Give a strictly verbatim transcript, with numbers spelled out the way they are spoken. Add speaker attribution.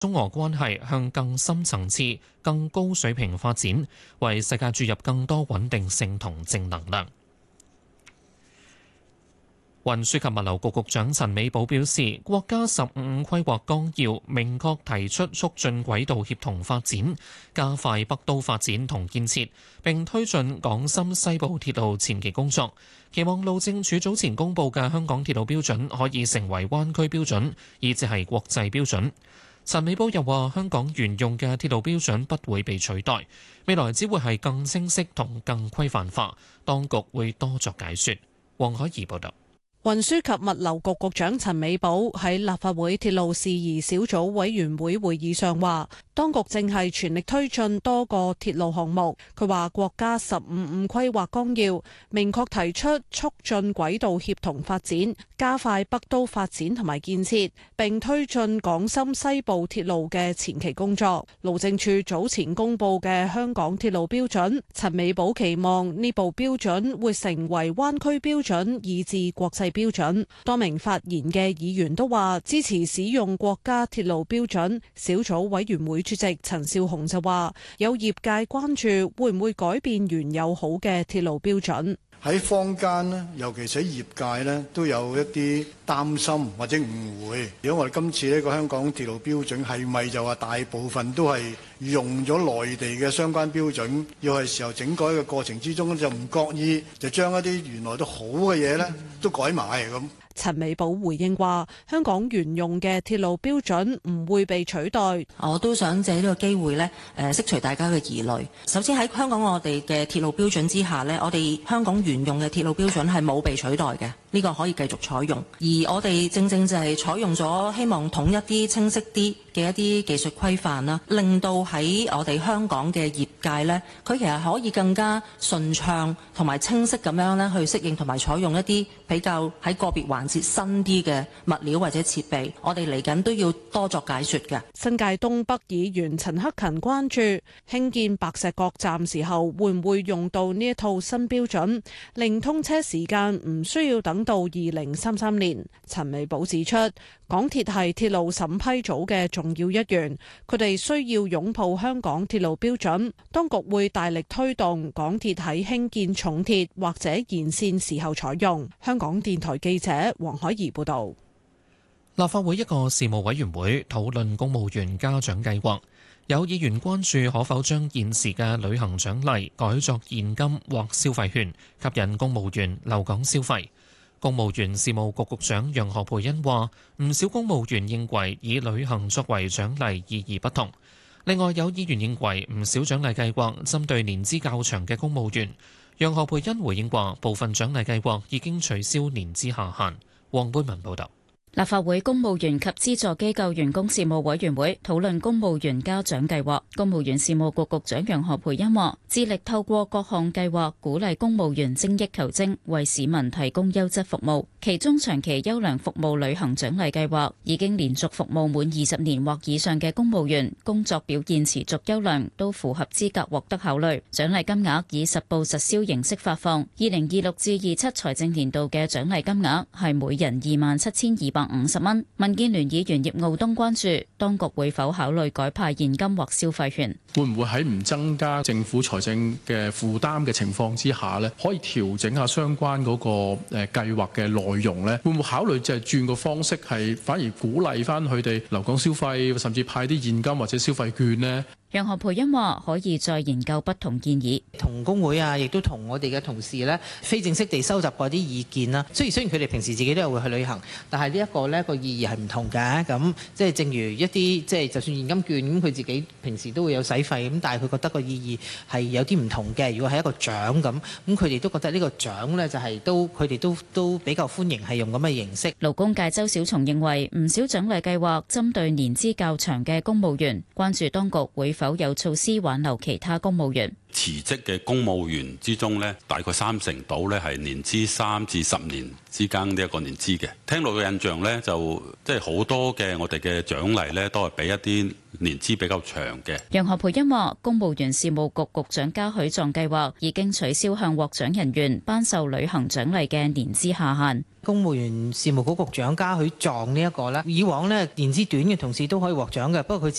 Speaker 1: 中俄關係向更深層次、更高水平發展，為世界注入更多穩定性同正能量。運輸及物流局局長陳美寶表示，國家十五五規劃綱要明確提出促進軌道協同發展，加快北都發展同建設，並推進港深西部鐵路前期工作。期望路政署早前公布嘅香港鐵路標準可以成為灣區標準，以至係國際標準。陳美寶又話，香港沿用嘅鐵路標準不會被取代，未來只會係更清晰同更規範化，當局會多作解說。黃海怡報道。
Speaker 2: 運輸及物流局局長陳美寶喺立法會鐵路事宜小組委員會會議上話，當局正係全力推進多個鐵路項目。佢話國家十五五規劃綱要明確提出促進軌道協同發展，加快北都發展同埋建設，並推進港深西部鐵路嘅前期工作。路政署早前公布嘅香港鐵路標準，陳美寶期望呢部標準會成為灣區標準，以至國際標準。多名發言嘅議員都話支持使用國家鐵路標準。小組委員會主席陳紹雄就話，有業界關注會唔會改變原有好嘅鐵路標準。
Speaker 3: 喺坊間咧，尤其是喺業界咧，都有一啲擔心或者誤會。如果我哋今次呢個香港鐵路標準係咪就話大部分都係用咗內地嘅相關標準，要係時候整改嘅過程之中就唔覺意就將一啲原來都好嘅嘢咧都改埋咁。
Speaker 2: 陳美寶回應話，香港沿用嘅鐵路標準唔會被取代。
Speaker 4: 我都想借呢個機會呢，誒釋除大家嘅疑慮。首先喺香港我哋嘅鐵路標準之下呢，我哋香港沿用嘅鐵路標準係冇被取代嘅，呢個可以繼續採用。而我哋正正就係採用咗希望統一啲、清晰啲嘅一啲技術規範啦，令到喺我哋香港嘅業界呢，佢其實可以更加順暢同埋清晰咁樣咧去適應同埋採用一啲比較喺個別環節新啲嘅物料或者設備。我哋嚟緊都要多作解說嘅。
Speaker 2: 新界東北議員陳克勤關注興建白石角站時候會唔會用到呢一套新標準，令通車時間唔需要等到二零三三年。陳美寶指出，港鐵係鐵路審批組嘅重要一員，佢哋需要擁抱香港鐵路標準。當局會大力推動港鐵喺興建重鐵或者延線時候採用。香港電台記者黃海怡報道。
Speaker 1: 立法會一個事務委員會討論公務員嘉獎計劃，有議員關注可否將現時嘅旅行獎勵改作現金或消費券，吸引公務員留港消費。公務員事務局局長楊何蓓茵話，唔少公務員認為以旅行作為獎勵意義不同。另外有議員認為唔少獎勵計劃針對年資較長嘅公務員。楊何蓓茵回應話，部分獎勵計劃已經取消年資下限。黃貝文報道。
Speaker 5: 立法會公務員及資助機構員工事務委員會討論公務員嘉獎計劃。公務員事務局局長楊何蓓茵話，致力透過各項計劃鼓勵公務員精益求精，為市民提供優質服務。其中長期優良服務旅行獎勵計劃，已經連續服務滿二十年或以上嘅公務員，工作表現持續優良，都符合資格獲得考慮。獎勵金額以實報實銷形式發放。二零二六至二七財政年度嘅獎勵金額係每人二萬七千二百五十蚊。民建聯議員葉傲東關注當局會否考慮改派現金或消費券，
Speaker 6: 會唔會喺唔增加政府財政嘅負擔嘅情況之下呢，可以調整下相關嗰個誒計劃嘅內容呢？會唔會考慮就係轉個方式，係反而鼓勵翻佢哋留港消費，甚至派啲現金或者消費券呢？
Speaker 5: 楊何蓓茵話可以再研究不同建議，
Speaker 7: 同工會啊，亦都同我哋嘅同事呢，非正式地收集過啲意見啦。雖然雖然佢哋平時自己都有會去旅行，但係呢一個呢個意義係唔同嘅。咁即係正如一啲即係就算現金券咁，佢自己平時都會有使費咁，但係佢覺得個意義係有啲唔同嘅。如果係一個獎咁，咁佢哋都覺得呢個獎呢，就係都佢哋都都比較歡迎係用咁嘅形式。
Speaker 5: 勞工界周小松認為唔少獎勵計劃針對年資較長嘅公務員，關注當局會否有措施挽留其他公務員。
Speaker 8: 辭職嘅公務員之中呢，大概三成到呢係年資三至十年之間呢一個年資嘅。聽落嘅印象呢，就即係好多嘅我哋嘅獎勵呢，都係俾一啲年資比較長嘅。
Speaker 5: 楊何蓓茵話，公務員事務局局長嘉許狀計劃已經取消向獲獎人員頒授旅行獎勵嘅年資下限。
Speaker 7: 公務員事務局局長嘉許狀呢一個呢，以往呢年資短嘅同事都可以獲獎嘅，不過佢